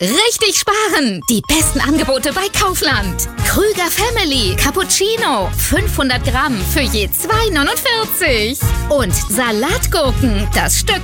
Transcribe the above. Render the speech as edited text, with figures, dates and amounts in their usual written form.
Richtig sparen! Die besten Angebote bei Kaufland. Krüger Family Cappuccino 500 Gramm für je 2,49. Und Salatgurken, das Stück